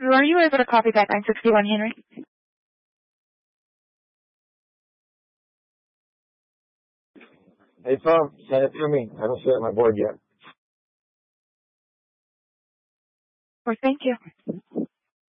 Are you able to copy back 961 Henry? Hey, Tom, send it to me. I haven't set my board yet. Or thank you.